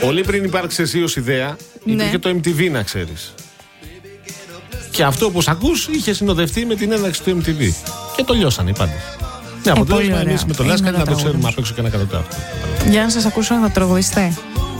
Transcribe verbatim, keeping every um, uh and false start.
Πολύ πριν υπάρξει εσύ ως ιδέα, Ναι. υπήρχε το εμ τι βι, να ξέρεις. Και αυτό, όπως ακούς, είχε συνοδευτεί με την έναρξη του εμ τι βι. Και το λιώσανε οι πάντες. Ναι, αποτέλεσμα εμείς με τον Λάσκαρη να το ξέρουμε απ' έξω και να κατατάφτω. Για να σας ακούσω να τραγουδιστέ.